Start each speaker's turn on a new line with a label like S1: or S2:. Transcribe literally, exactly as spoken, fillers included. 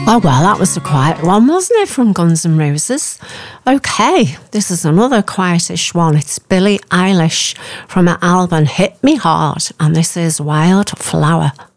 S1: Oh, well, that was a quiet one, wasn't it, from Guns N' Roses? Okay, this is another quietish one. It's Billie Eilish from her album Hit Me Hard, and this is Wildflower.